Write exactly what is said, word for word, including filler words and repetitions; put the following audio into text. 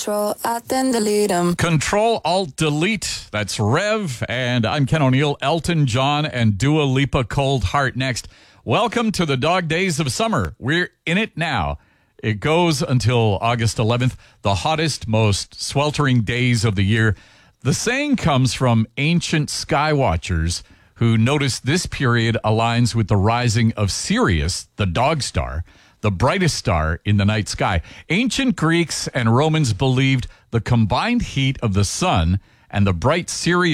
Control, Alt, then delete 'em. Control, Alt, Delete. That's Rev, and I'm Ken O'Neill. Elton John and Dua Lipa, Cold Heart next. Welcome to the dog days of summer. We're in it now. It goes until August eleventh, the hottest, most sweltering days of the year. The saying comes from ancient sky watchers who noticed this period aligns with the rising of Sirius, the dog star, the brightest star in the night sky. Ancient Greeks and Romans believed the combined heat of the sun and the bright Sirius